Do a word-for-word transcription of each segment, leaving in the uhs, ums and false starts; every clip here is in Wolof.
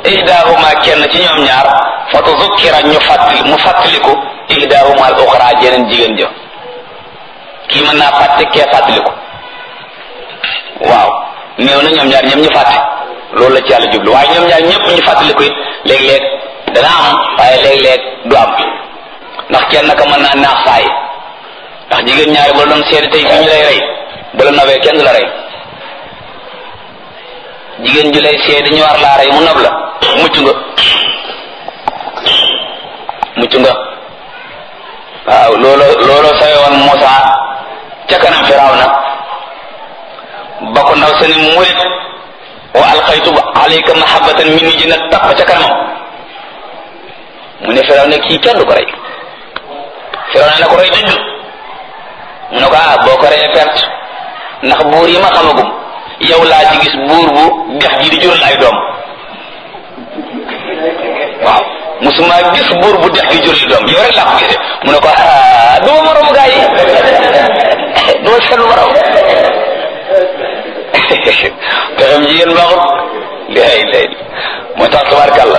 ihdahuma kenn ci ñoom ñaar fa tuzukkira ñu fàttali mu fàttaliku ihdahuma al uxra jeneen jigéen ja kii mën naa fàtte kee fàttaliku waaw néew na ñoom ñaar ñëpp ñu fàtte loolu la ci yàlla jublu waaye ñoom ñaar ñëpp ñu fàttaliku it léeg-léeg dana am waaye léeg-léeg du am ndax kenn naka mën naa naax saay ndax jigéen ñaari bu la doon seede tey fi ñu lay rey bu la nobee kenn du la rey jigéen ju lay seede ñu war laa rey mu nob la mucc nga mucc nga waaw loolo loolo sawe woon Muusa ca kanam Firawna ba ko ndaw sa ni murit wa alqaytu alayka mahabbatan minni ji nag tapp ca kanamam mu ne Firawna kii kenn du ko rey Firawna ne ko rey dëgg mu ne ko ah boo ko reyee perte ndax buur yi ma xamagum yow laa ci gis buur bu dex ji di jural ay doom waaw musuma gis buur bu dex gi jural doom yow rek laa ko gisee mu ne ko ah duma morom gaa yi duma seen morom pexem jigéen baaxut lay lay moo tax tabarkàlla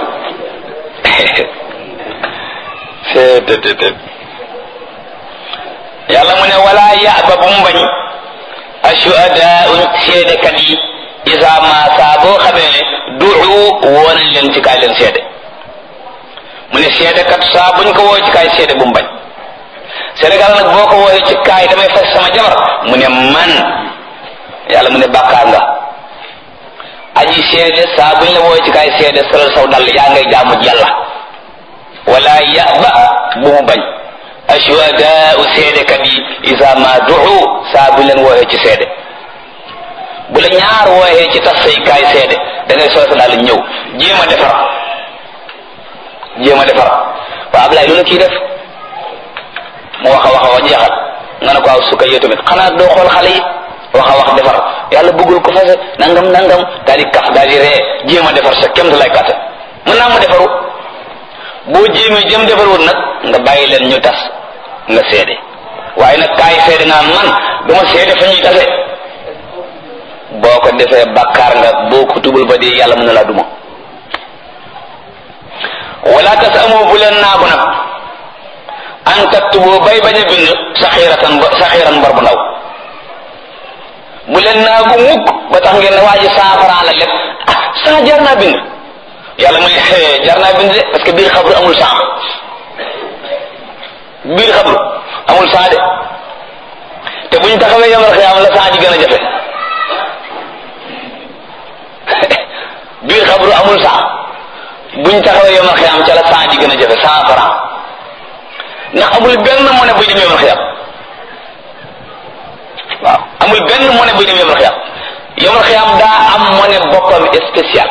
yàlla mu ne wala yaaba bu mu bañ ashuhadaa'u seedekat yi isa ma saa boo xamee ne du'u woonañ leen ci kaay leen seede mu ne seedekat saa buñ ko woo ci kaay seede bu mu bañ Sénégal nag boo ko wooyee ci kaay damay fas sama jabar mu ne man yàlla mu ne bàkkaar nga aji seede saa buñ la wooyee ci kaay seede solal saw dal yaa ngay jaamu yàlla wala yaba bu mu bañ ashuhadaa'u seedekat yi isa ma du'u saa buñ leen wooyee ci seede bu la ñaar wooyee ci tas say kaay seede da ngay solal sa dal ñëw jéem a defar jéem a defar waaw Ablaye lu la kii def mu wax a wax a wax jeexal nga ne ko aw su ko yow tamit xanaa doo xool xale yi wax a wax defar yàlla bëggul ko fase nangam nangam daal di kaf daal di ree jéem a defar sa kemt lay kàttan mën naa mu defaru boo jéemee jëm defarul nag nga bàyyi leen ñu tas nga seede waaye nag kaay seede nga man duma seede fa ñuy tase boo ko defee bàkkaar nga boo ko tubul ba dee yàlla mën na laa duma wala tas amoo bu leen naagu nag an taktubu bay bañ a bind saxiratan saxiran bor bu ndaw bu leen naagu mukk ba tax ngeen ne waa ji cent franc la lépp ah cent jar naa bind yàlla mu ne jar naa bind de parce que biir xabru amul cent biir xabru amul cent de te buñ taxawee yomal xiyaam la cent ji gën a jafe biir xabru amul cent buñ taxawee yomal xiyaam ca la cent ji gën a jafe cent franc ndax amul benn monnaie buy dem yomal xiyaam waaw amul benn monnaie buy dem yomal xiyaam yomal xiyaam daa am monnaie boppam spécial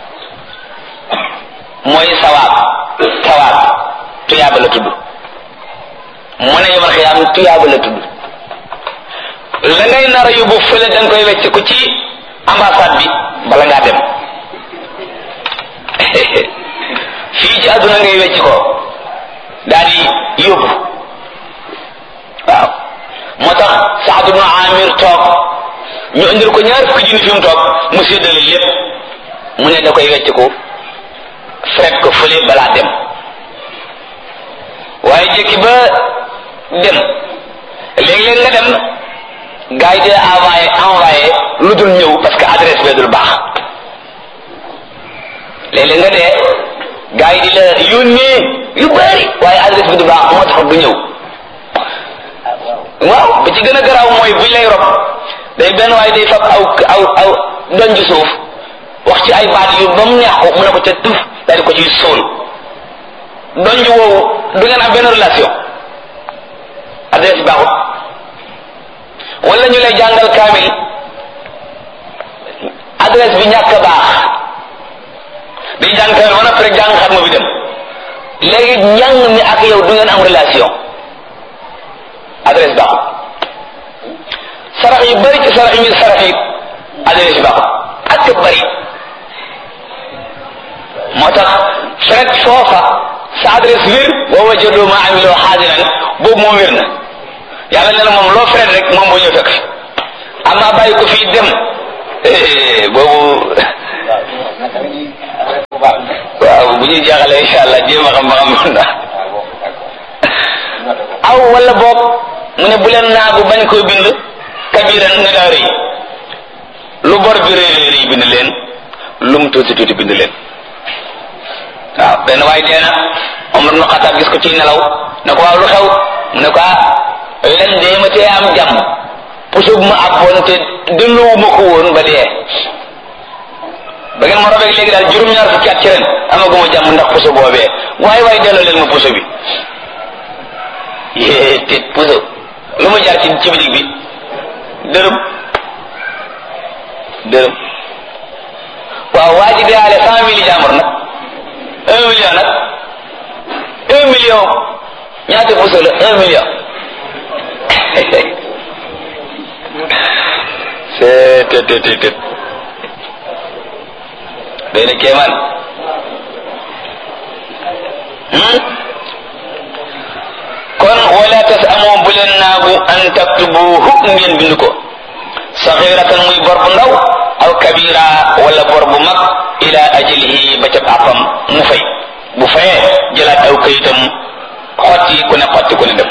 mooy sawaab sawaab tuyaaba la tudd monnaie yomal xiyaam tuyaaba la tudd la ngay nar a yóbbu fële da nga koy wecc ko ci ambassade bi bala ngaa dem fii ci àdduna ngay wecc ko daal di yóbbu waaw moo tax Saad ibn Amir toog ñu indil ko ñaar fukki junni fi mu toog mu séddale lépp mu ne da koy wecc ko fret ko fële balaa dem waaye jëkki ba dem léeg-léeg nga dem gars yi di envoyé envoyé lu dul ñëw parce que adresse bee dul baax léeg-léeg nga dee gars yi di la yónnee yu bari waaye adresse bi du baax moo tax du ñëw waaw ba ci gën a garaaw mooy buñ lay rob day benn waaye day fab aw aw aw doñ ci suuf wax ci ay baat yu ba mu neex ko mu ne ko ca tuf daal di ko ciy sóol doñ ji woowu du ngeen am benn relation adresse baaxut wala ñu lay jàngal kaamil adresse bi ñàkk a baax day jàng kaamil ba noppi rek jàng xatma bi dem léegi njàng mi ak yow du ngeen am relation adresse baaxut sarax yu bari ci sarax yi ñu sarax yi adresse baaxut ak bari moo tax fret foofa sa adresse wér boo wajjadoo ma amiloo xaadiran boobu moom wér na yàlla ne la moom loo fret rek moom boo ñëw fekk fi amma bàyyi ko fii dem boobu ñu jeexalee incha allah jéem a xam ba xam mën na aw wala boog mu ne bu leen naagu bañ koo bind kabiran ne daa rëy lu bor bi rëy rëy bind leen lu mu tuuti tuuti bind leen waaw benn waay dee na Omar ibn Khattab gis ko ci nelaw ne ko waaw lu xew mu ne ko ah len dee ma tee am jàmm puso bu ma abboon te delloowu ma ko woon ba dee ba ngeen ma robeeg léegi daal juróom-ñaar fukki at ci ren amaguma jàmm ndax puso boobee waaye waaye delloo leen ma puso bi yée te puso lu mu jaar ci ci bitig bi dërëm dërëm waaw waa ji deyaale cent mille jàmbur nag un million nag un million ñaata puso la un million c'est te te te te day na kéemaan kon wala tasamoo bu leen naagu an taktubuhu ngeen bind ko saxiratan muy bor bu ndaw aw kabira wala bor bu mag ila ajlihi ba ca àppam mu fay bu fayee jëlaat aw kayitam xotti ku ne xotti ku ne dem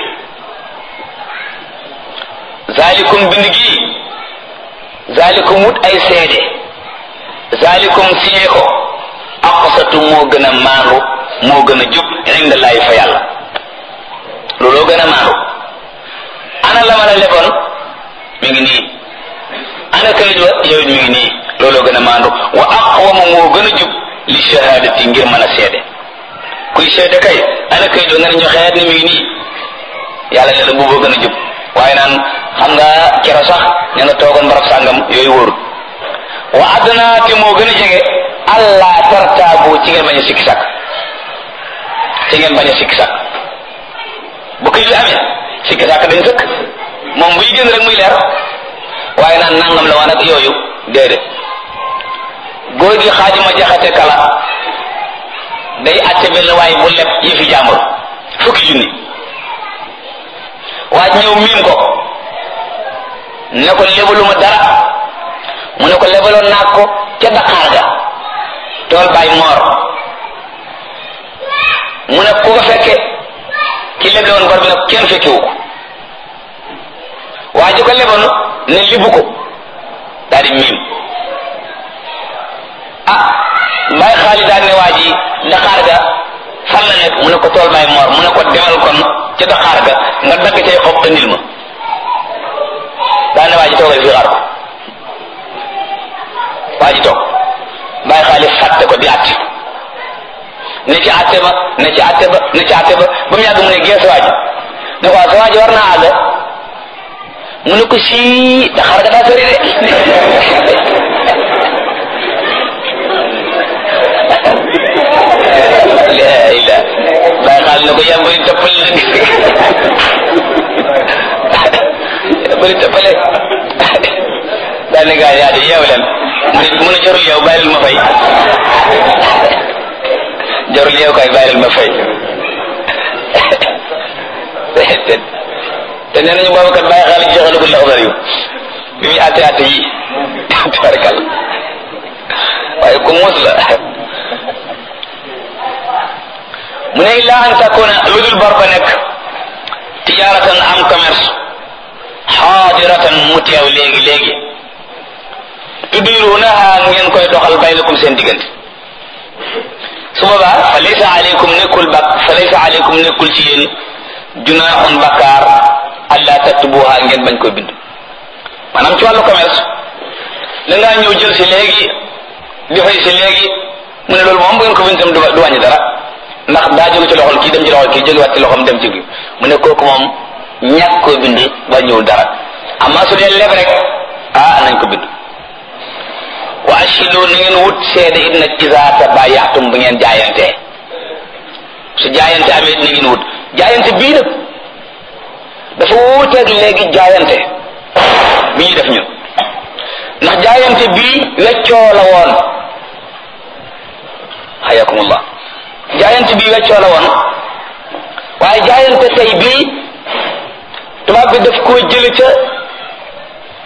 zalikum bind gi zalikum wut ay seede zalikum siyee ko aqsatu moo gën a maandu moo gën a jub inda laahi fa yàlla looloo gën a maandu ana la ma la leboon mi ngi nii ana kayit wa yow mi ngi nii looloo gën a maandu wa aqwama moo gën a jub li shahadati ngir mën a seede kuy seede kay ana kayit wa nga ne ñu xeet ni mi ngi nii yàlla ne la booboo gën a jub waaye naan xam nga kero sax ne nga toogoon barab sàngam yooyu wóorul wa adna te moo gën a jege allah tartaabu ci ngeen bañ a sikki sàkk ci ngeen bañ a sikki sàkk bu kayit wi amee sikki sàkk dañ sëkk moom buy gën rek muy leer waaye naan nangam la waan ak yooyu déedéet góor gi Xaadima Jaxate Kala day àtte benn waaye bu leb yi fi jàmbur fukki junni waaj ñëw miim ko ne ko lebaluma dara mu ne ko lebaloon naa ko ca Dakar ga tool bay moor mu ne ku ko fekke ki leble woon bor bi nag kenn fekkewu ko waa ji ko leboon ne libu ko daal di miim ah mbay xaalis daal ne waa ji Dakar ga fan la nekk mu ne ko tool bay moor mu ne ko demal kon ca Dakar ga nga dagg cay xob andil ma daa ne waa ji toogal fii xaar ko waa ji toog mbay xaalis fàtte ko di àtte ne ci àtte ba ne ci àtte ba ne ci àtte ba ba mu yàgg mu ne gees waa ji ne ko waa sa waa ji war naa àgg mu ne ko sii Dakar ga daa sori de la ila bàyyi xaal ne ko yaa bëri toppale yaa bëri toppale daal ne gaa yaa di yeew leen mu ne mu ne jarul yeew bàyyi leen ma fay jarul yeew kay bàyyi leen ma fay te nee nañu boobu kat bàyyi xaal joxalagul la xabar yu bi muy àtte àtte yi tabarkal waaye ku muus la mu ne illa an takuna lu dul bor ba nekk tijaaratan am commerce xaadiratan mu teew léegi léegi tudirunaha ngeen koy doxal baynakum seen diggante su boobaa fa laysa alaykum nekkul bak fa laysa alaykum nekkul ci yéen junaaxun bakkaar alla taktubuha ngeen bañ koy bind maanaam ci wàllu commerce da ngaa ñëw jël si léegi di fay si léegi mu ne loolu moom bu ngeen ko bind tam du wàññi dara ndax daa jóge ci loxol kii dem ci loxol kii jógewaat ci loxom dem ci bi mu ne kooku moom ñàkk koo bind wàññiwul dara amma su dee leb rek ah nañ ko bind wa ashidu na ngeen wut seede it nag iza tabayatum bu ngeen jaayantee su jaayante amee it na ngeen wut jaayante bii nag dafa wuuteeg léegi jaayante bi ñuy def ñun ndax jaayante bii weccoo la woon hayakumullah jaayante bii weccoo la woon waaye jaayante tey bii tubaab bi daf koo jële ca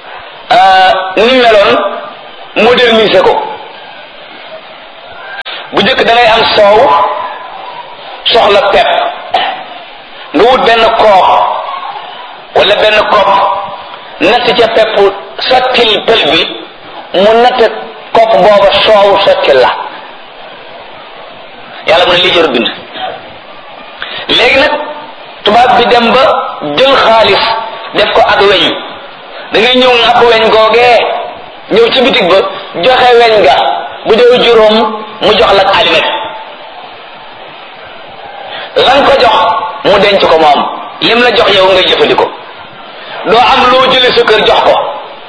ni meloon moderniser ko bu njëkk da ngay am soow soxla pepp nga wut benn kook wala benn kopp natt ca pepp sottil pël bi mu natt kopp booba soow sottil la yàlla mu ne lii jarul bind léegi nag tubaab bi dem ba jël xaalis def ko ak weñ da ngay ñëw ngàpp weñ googee ñëw ci bitig ba joxe weñ ga bu dee juróom mu jox la alimet lan ko jox mu denc ko moom lim la jox yow ngay jëfandikoo doo am loo jële sa kër jox ko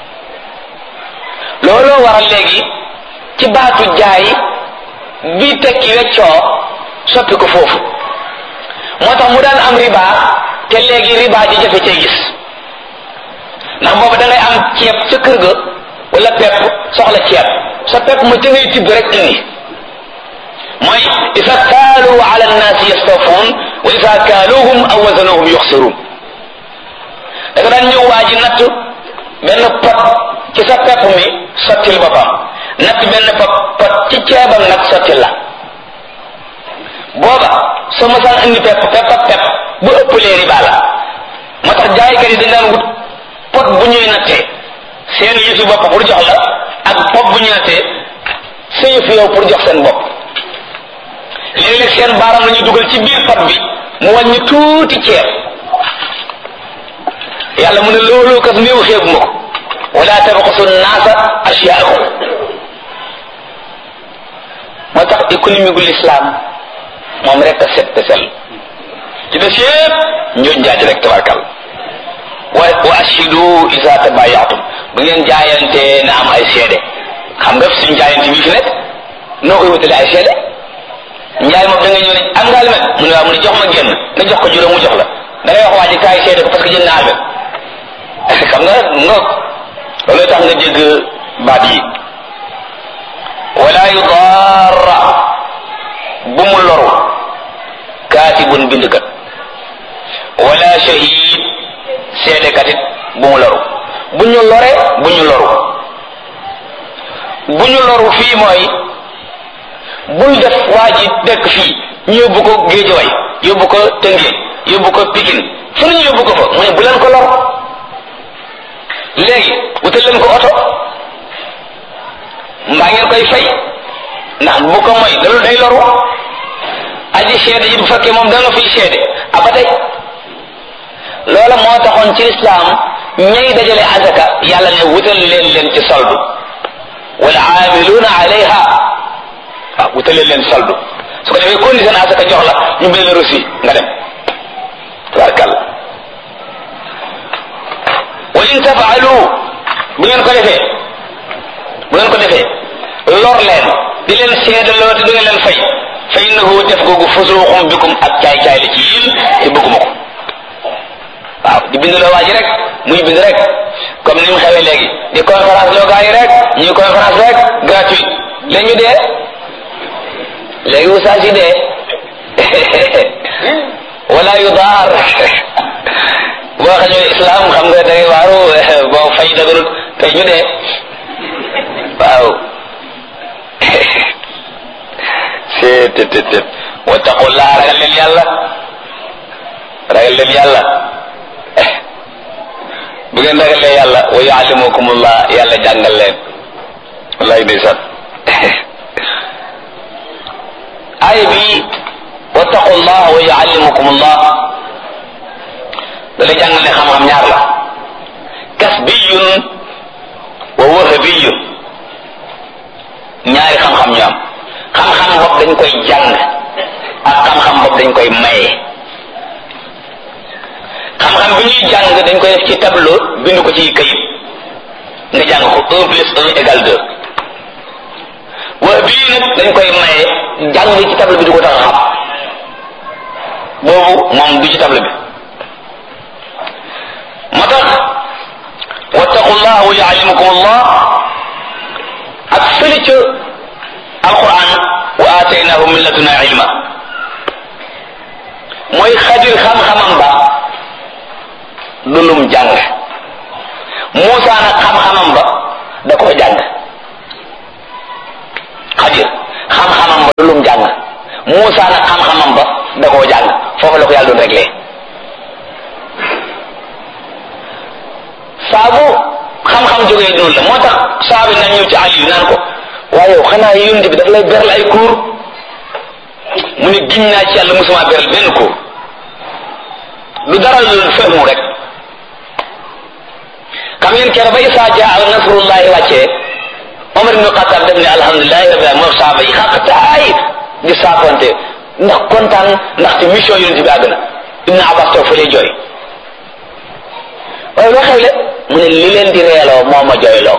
looloo waral léegi ci baatu jaay bi tekki weccoo soppi ko foofu moo tax mu daan am riba te léegi riba ji jafe cee gis ndax boobu da ngay am ceeb ca kër ga wala pepp soxla ceeb sa pepp ma ca ngay tibb rek indi mooy isa kaalu ala nnaasi yastawfuun wa isa kaaluhum aw wazanuhum yuxsiruun da nga daan ñëw waa ji natt benn pot ci sa pepp mi sottil boppam natt benn pot pot ci ceebam nag sottil la booba soo masaan indi pepp pepp ak pepp bu ëppalee riba la moo tax jaaykat yi dañ daan wut pot bu ñuy nattee seen yëfi bopp pour jox la ak pot bu ñuy nattee sa yëfi yow pour jox seen bopp léeg-léeg seen baaram la ñu dugal ci biir pot bi mu wàññi tuuti ceeb yàlla mu ne loolu kat néew xeebu ma ko wala tabxasu naasa asyaahum moo tax économie gu l'islam moom rek a set te sell ci des yëpp ñoo njaaj rek tabarkal wa wa ashidu isa tabayatum bu ngeen jaayante na am ay seede xam nga suñu jaayante bi fi nekk noo koy wutale ay seede njaay moom da nga ñëw ne am nga almet mu ne waaw mu ne jox ma génn nga jox ko juróom mu jox la da ngay wax waa ji kaay seede ko parce que jënd na almet xam nga ngoog loolu tax nga dégg baat yi wala yudarra bu mu loru kaatibun bindkat wala shahid seedekat it bu mu loru bu ñu lore bu ñu loru bu ñu loru fii mooy bul def waa ji dëkk fii ñu yóbbu ko Géejawaay yóbbu ko Tëngéej yóbbu ko Pikine fu ñu yóbbu ko fa mu ne bu leen ko lor léegi wutal leen ko oto mbaa ngeen koy fay ndax bu ko mooy loolu day loru aji seede yi bu fekkee moom da nga fiy seede aba tey loola moo taxoon ci lislaam ñay dajale azaka yàlla ne wutal leen leen ci soldu wal aamiluuna alayha waaw wutal leen leen soldu su ko defee condition azaka jox la ñu bind la reçu nga dem tabarkàlla wa in tafaalu bu ngeen ko defee bu ngeen ko defee lor leen di leen seedaloo te du ngeen leen fay fa innahu def googu fusuuqum bikum ak caay-caay la ci yéen te bëgguma ko waaw di bind loo waa ji rek muy bind rek comme ni mu xewee léegi di conférence loo gaa yi rek ñuy conférence rek gratuit léegi ñu dee léegi wusaas yi dee wala yu daar boo xam ne islam xam nga da ngay waaru boo fay daganut tey ñu dee waaw seet tet tet wattaqullah ragal leen yàlla ragal leen yàlla bu ngeen ragalee yàlla wa yuallimukumullah yàlla jàngal leen wallaay ndeysaan aaya bi wattaqullah wa yuallimukumullah da lay jàngal ne xam-xam ñaar la kasbiyun wa wahabiyun ñaari xam-xam ñu am xam-xam bopp dañ koy jàng ak xam-xam bopp dañ koy maye xam-xam bi ñuy jàng dañ koy def ci tableau bind ko ci kayit nga jàng ko un plus un égale deux wa bii nag dañ koy maye jàng ci tableau bi du ko tax a xam boobu moom du ci tableau bi moo tax wattaqullah wa yuallimukumullah ak fële ca alquran wa aataynaahu min ladunaa ilma mooy xadir xam-xamam ba du lum jàng Muusaa nag xam-xamam ba da koo jàng xadir xam-xamam ba du lum Muusa nag xam-xamam ba da koo jàng foofu la ko yàlla doon réglé saabu xam-xam jógee noonu la moo tax saabi na ñëw ci Aliou naan ko waaye yow xanaa yonent bi daf lay beral ay cours mu ne giñ naa ci yàlla musuma beral benn cours lu dara lu fehmu rek xam ngeen keroog ba Isaa jaa nasrullahi wàccee Omar ibn Khattab def ne alhamdulilahi rabbil alamin moo saaba yi xaq taay di saafonte ndax kontaan ndaxte mission yonent bi àgg na Ibn Abbas toog fa lay jooy waaye loo xew le mu ne li leen di reeloo moo ma jooyloo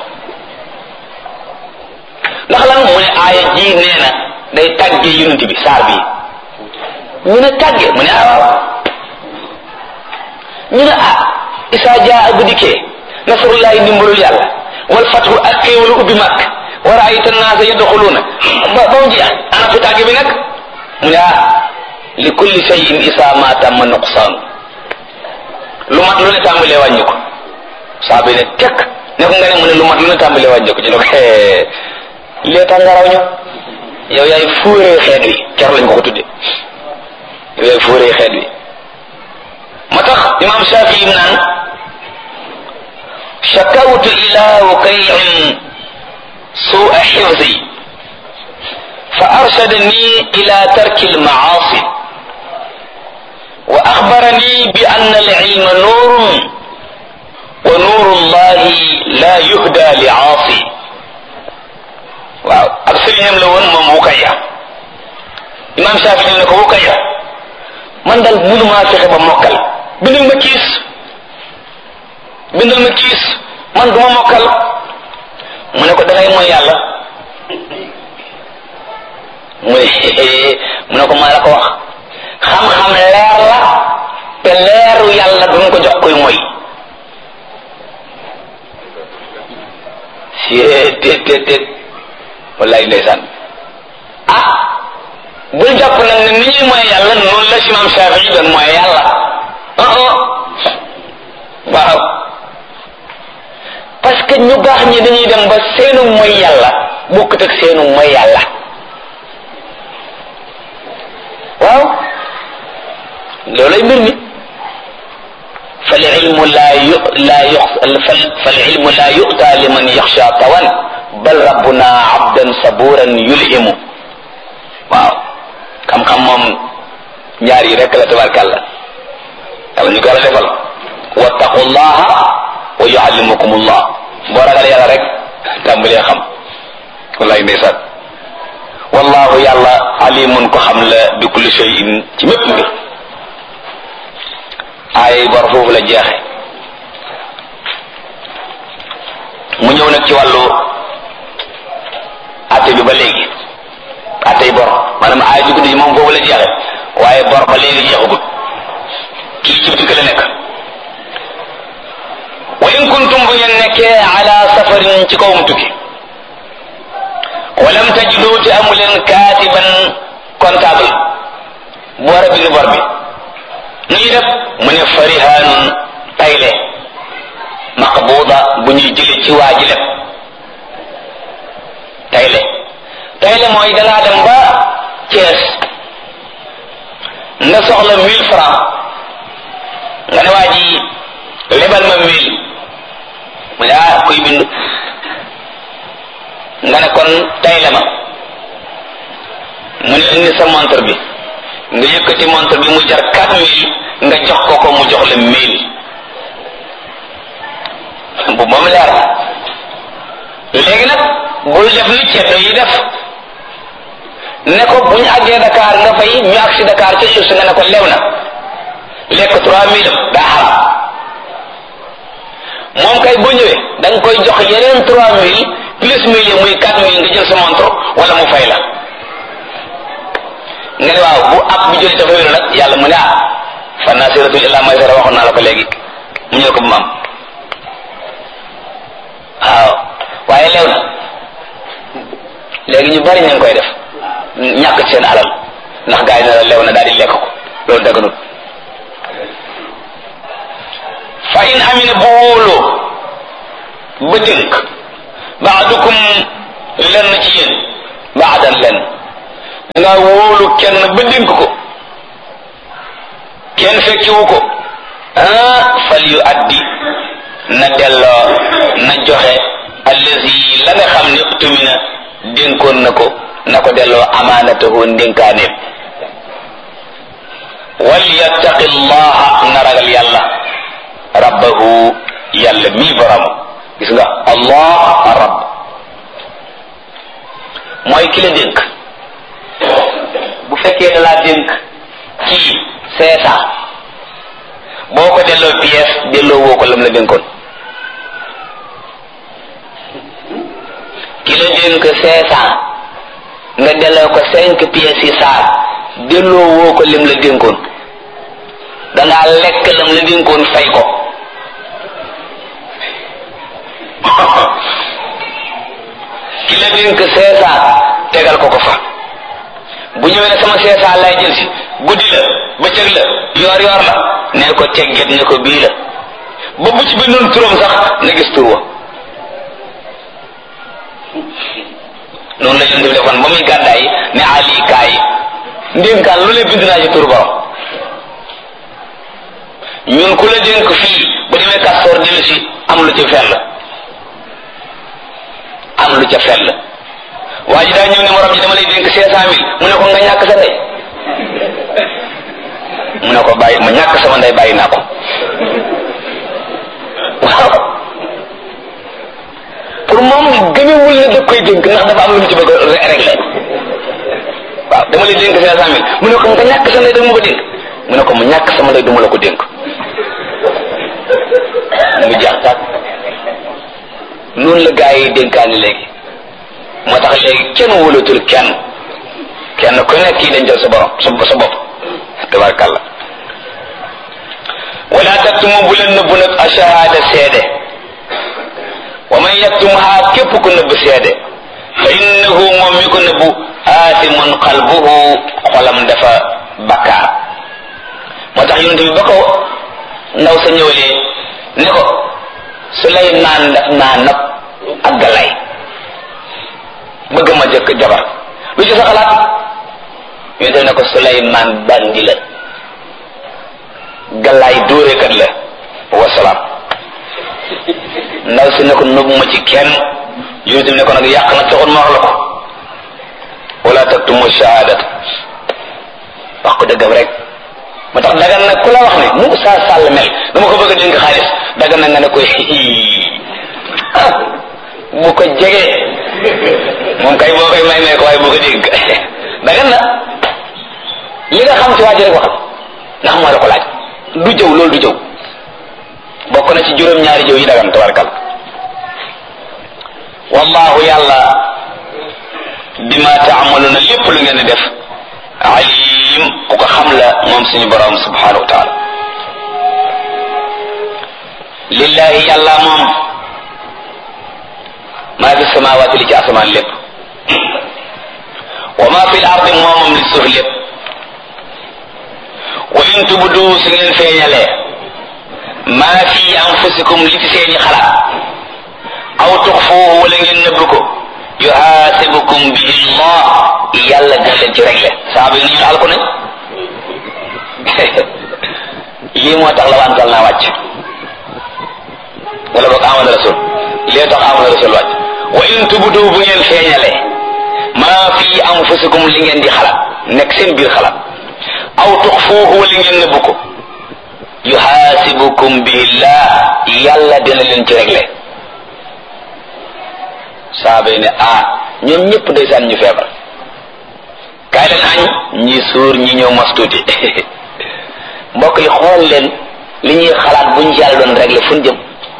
ndax lan mu ne aaya ji nee na day tàgge yonent bi saar bi ñu ne tàgge mu ne ah waaw ñu ne ah Isaa jaa bu dikkee nasrullahi ndimbalul yàlla wal fathu ak xéewalu ubbi mag wa ra'ayta an-naasa yadxuluuna ba ba mu jeex ana fu tàgge bi nag mu ne ah li kulli shay'in isaa ma tamma nuqsaan lu mat lu ne tàmbalee wàññi ko saa bi ne tekk ne ko nga ne mu ne lu mat lu ne tàmbalee wàññi ko ñu ne ko lee tax nga raw ñu yow yaay fuuree xeet wi car lañ ko ko tudde yow yaay fuuree xeet wi ma tax imam Shafii naan shakawtu ila Wukay'in su'a hifzi fa arshadani ila tarki al-ma'asi wa akhbarani bi anna al-ilma nurun wa nuru Allahi la yuhda li'asi waaw ab sëriñam la woon moom Wukayya imam Shaafi'i ne ko Wukayya man daal mënumaa fexe ba mokkal bindal ma kiis bindal ma kiis man duma mokkal mu ne ko dangay mooy yàlla mu ne mu ne ko maa la ko wax xam-xam leer la te leeru yàlla duñ ko jox koy mooy si tet tet tet wallaay ndeysaan ah bul jàpp nag ne ni ñuy mooy yàlla noonu la si imam Shaafi'i doon mooy yàlla ah ah waaw parce que ñu baax ñi dañuy dem ba seenu mooy yàlla bokkut ak seenu mooy yàlla waaw loolay mbir mi fal ilmu la yu la yu fal ilmu la yu'ta liman yaxsha tawan bal rabbuna abdan saburan yulhimu waaw xam-xam moom ñaar yi rek la tabarkàlla yàlla ñu ko la defal wattaqullaha wa yuallimukumullah boo ragal yàlla rek tàmbalee xam wallaay ndeysaan wallahu yàlla alimun ko xam la bi kulli shay'in ci mépp mbir ay bor foofu la jeexe mu ñëw nag ci wàllu atte bi ba léegi attey bor maanaam ay jugudi ji moom foofu la jeexe waaye bor ba léegi jeexagut kii ci bitik la nekk wa in kuntum bu ngeen nekkee ala safarin ci kawum tukki walam tajidu te amu leen kaatiban comptable bu war a bind bor bi nu ñuy def mu ne farihanun tayle maqbuda bu ñuy jële ci waa ji lépp tayle tayle mooy dangaa dem ba Thiès nga soxla mille francs nga ne waa ji lebal ma mille mu ne ah kuy bind nga ne kon tayle ma mu ne indi sa montre bi nga yëkkati montre bi mu jar quatre mille nga jox ko ko mu jox la mille bu moom leer na léegi nag bul def ni ceddo yi def ne ko bu ñu àggee Dakar nga fay ñu agsi Dakar ca suuf si nga ne ko lew na lekk trois mille daa xaram moom kay boo ñëwee da nga koy jox yeneen trois mille plus mille yi muy quatre mille nga jël sa montre wala mu fay la nga ne waaw bu ab bi jëlee dafa wéru nag yàlla mu ne ah fa nasiratu illa maysara waxoon naa la ko léegi mu ñëw ko bu maam waaw waaye lew na léegi ñu bari ñu ngi koy def ñàkk ci seen alal ndax gaa yi ne la lew na daal di lekk ko loolu daganut fa in amina bu wóoloo ba dénk baadukum lenn ci yéen baadan lenn nga wóolu kenn ba dénk ko kenn fekkiwu ko ah fal yu addi na delloo na joxe allazi la nga xam ne tumina dénkoon na ko na ko delloo amaanatahu ndénkaaneem wal yattaqi llaha na ragal yàlla rabbahu yàlla mii borom gis nga allah rabb mooy ki la dénk bu fekkee da laa dénk ci cinq cent boo ko delloo pièce delloo woo ko lam la dénkoon ki la dénk cinq cent nga delloo ko cinq pièces yi saar delloo woo ko lim la dénkoon dangaa lekk lam la dénkoon fay ko ki la dénk cinq cent tegal ko ko fa bu ñëwee ne sama cinq cent lay jël si guddi la bëccëg la yoor yoor la ne ko tegget ne ko bii la ba bu ci bindoon turam sax na gis tur wa noonu la yonent bi defoon ba muy gàddaay ne ali kaay ndénkaan lu ne bind naa ci tur borom ñun ku la dénk fii bu demee kastoor dellu si am lu ca fell am lu ca fell waa ji daa ñëw ne morom ji dama lay dénk cinq cent mille mu ne ko nga ñàkk sa ndey mu ne ko bàyyi ma ñàkk sama ndey bàyyi naa ko waaw pour moom gëmewul ne da koy dénk ndax dafa am lu mu ci bëgg a régler waaw dama lay dénk cinq cent mille mu ne ko nga ñàkk sa ndey dama ko dénk mu ne ko mu ñàkk sama ndey duma la ko dénk mu jax tak noonu la gaa yi dénkaani léegi moo tax léegi kenn wóolatul kenn kenn ku nekk kii dañ jël sa borom sa sa bopp tabarkàlla wala taktumu bu leen nëbbu nag ashahada seede wa man yaktumha képp ku nëbb seede fa innahu moom mi ko nëbbu aasimun qalbuhu xolam dafa bakkaar moo tax yonent bi ba ko ndaw sa ñëwalee ne ko Suleymaan daf naa nopp ak Galaay bëgg ma jëkk jabar lu ci sa xalaat yonent bi ne ko Suleymaan bandi la Galaay dóorekat la wasalaam ndaw si ne ko nëbb ma ci kenn yonent bi ne ko nag yàq na taxoon ma wax la ko wala taktumu shahadat wax ko dëggam rek moo tax dagan nag ku la wax ne mu saa sàll mel dama ko bëgg a dénk xaalis dagan na nga ne koy ah bu ko jegee moom kay boo koy may may ko waaye bu ko dénk dagan na li nga xam ci waa ji rek waxal ndax moo la ko laaj du jëw loolu du jëw bokk na ci juróom-ñaari jëw yi dagan tabarkal wallahu yàlla bima taamaluna lépp lu ngeen di def alim ku ko xam la moom suñu borom subhanahu wa taala lillahi yàlla moom maa fi samawati li ci asamaan lépp wa ma fi l ardi moo moom li suuf lépp wa in tubdu su ngeen feeñalee maa fi anfusikum li ci seeni xalaat aw tuxfuuhu wala ngeen nëbb ko yuhaasibukum bihi llah yàlla dina leen ci réglé saaba yi nañu alku nañ lii moo tax la wantal naa wàcc wala boog amana rasul lii tax amana rasul wàcc wa in tubdu bu ngeen feeñalee maa fi anfusikum li ngeen di xalaat nekk seen biir xalaat aw tuxfuuhu wala ngeen nëbb ko yuhaasibukum bihi llah yàlla dina leen ci réglé saaba yi ne ah ñoom ñëpp ndeysaan ñu feebar kaay leen añ ñi suur ñi ñëw mas tuuti mbokk yi xool leen li ñuy xalaat buñ yàlla doon réglé fu ñu jëm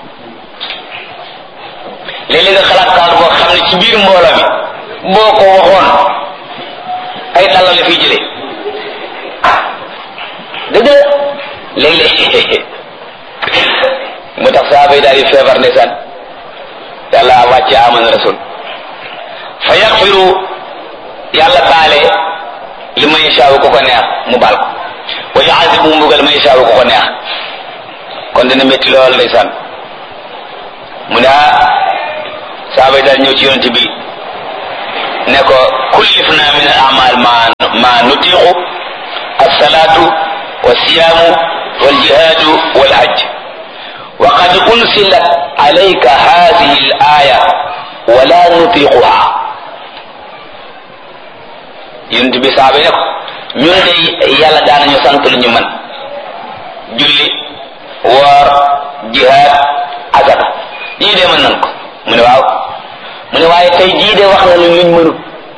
léeg-léeg nga xalaat kaar boo xam ne ci biir mbooloo mi boo ko waxoon ay dalla la fiy jëlee ah dëgg la léeg-léeg mu tax saaba yi daal di feebar ndeysaan yàlla wàcce amana rasul fa yaxfiru yàlla baale li ma yashaawu ko ko neex mu baal ko wa yuazibu mu mbugal ma yashaawu ko ko neex kon dina métti lool ndeysaan mu ne ah saaba yi daal ñëw ci yonent bi ne ko kullifna min al a'mal ma ma nutiqu as-salatu was-siyamu wal-jihadu wal-hajj wa qad unsilat alayka hadhihi al-aya wa la nutiquha yonent bi saaba ne ko ñun de yàlla daanañu sant lu ñu mën julli woor jihaad azaka yii de mën nan ko mu ne waaw mu ne waaye tey jii de wax na lu luñ mënut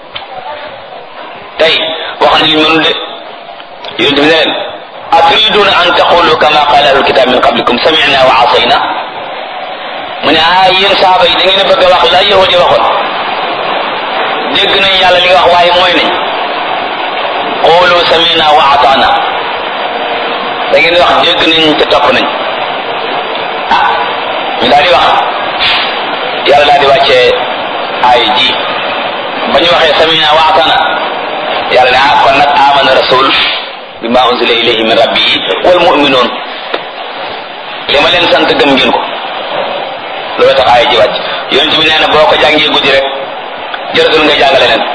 tey wax na luñ mënut de yonent bi ne leen aturiduna an taqulu kama qala ahlul kitab min qablikum sami'na wa asayna mu ne ah yéen saaba yi da ngeen a bëgg a wax la yahud yi waxoon dégg nañ yàlla li nga wax waaye mooy nañ qulu sami'na wa ata'na da ngeen wax dégg nañ te topp nañ ah ñu daal di wax yàlla daal di wàccee ay ji ba ñu waxee sami'na wa ata'na yàlla ne ah kon nag amana rasul bima unzila ilayhi min rabbihi wal mu'minun li ma leen sant gëm ngeen ko loolu tax ay ji wàcc yonent bi nee na boo ko jàngee guddi rek jërëtul nga jàngale leen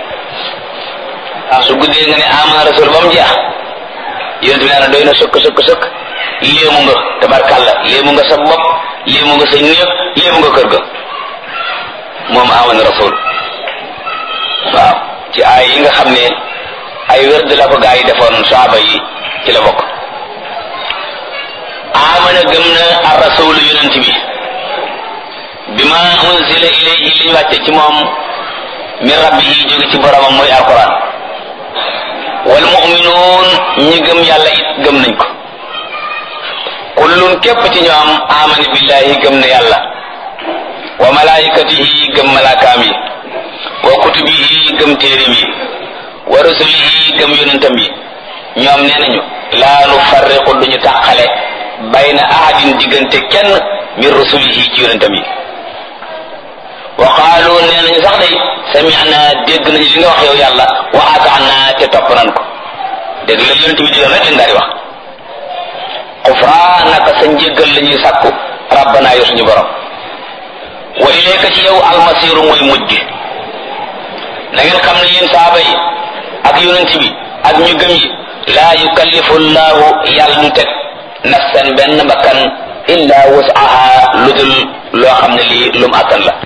su guddee nga ne amana rasul ba mu jeex yonent bi nee na doy na sëkk sëkk sëkk léemu nga tabarkàlla léemu nga sa bopp léemu nga sa néeg léemu nga kër ga moom amana rasul waaw ci ay yi nga xam ne ay wérd la ko gaa yi defoon saaba yi ci la bokk amana gëm na ar rasul yonent bi bima unzila ilayhi li ñu wàcce ci moom min rabbihi jóge ci boromam mooy alquran wal mu'minuun ñi gëm yàlla it gëm nañ ko kullun képp ci ñoom amana billahi gëm na yàlla wa malaikatihi gëm malaakaam yi wa kutubihi gëm téerim yi wa rusulihi gëm yonentam yi ñoom nee nañu laa nu farriqu duñu tàqale bayna ahadin diggante kenn min rusulihi ci yonentam yi wa qaalu nee nañu sax day sami'na dégg nañu li nga wax yow yàlla wa ata'na te topp nan ko dégg la yonent bi digal rek lañ daal di wax xufraanaka sa njéggal la ñuy sàkku rabbana yow suñu borom wa ilayka ci yow almasiru mooy mujj na ngeen xam ne yéen saaba yi ak yonent bi ak ñu gëm yi laa yukallifu llahu yàlla du teg nafsan benn bakkan illa wus'aha lu dul loo xam ne lii lum attan la